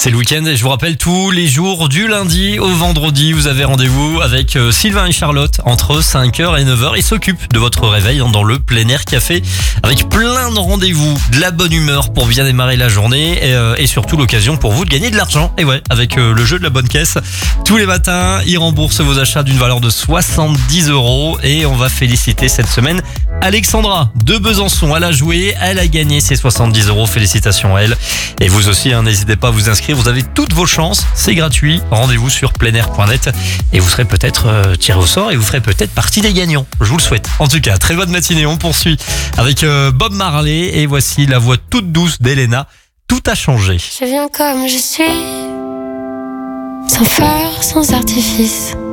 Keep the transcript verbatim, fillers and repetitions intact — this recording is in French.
C'est le week-end et je vous rappelle, tous les jours du lundi au vendredi, vous avez rendez-vous avec euh, Sylvain et Charlotte entre cinq heures et neuf heures. Ils s'occupent de votre réveil hein, dans le plein air café avec plein de rendez-vous, de la bonne humeur pour bien démarrer la journée et, euh, et surtout l'occasion pour vous de gagner de l'argent. Et ouais, avec euh, le jeu de la bonne caisse, tous les matins, ils remboursent vos achats d'une valeur de soixante-dix euros et on va féliciter cette semaine Alexandra de Besançon. Elle a joué, elle a gagné ses soixante-dix euros. Félicitations à elle. Et vous aussi, hein, n'hésitez pas à vous inscrire. Vous avez toutes vos chances. C'est gratuit. Rendez-vous sur pleinair point net et vous serez peut-être euh, tiré au sort et vous ferez peut-être partie des gagnants. Je vous le souhaite. En tout cas, très bonne matinée. On poursuit avec euh, Bob Marley et voici la voix toute douce d'Elena. Tout a changé. Je viens comme je suis, sans phare, sans artifice.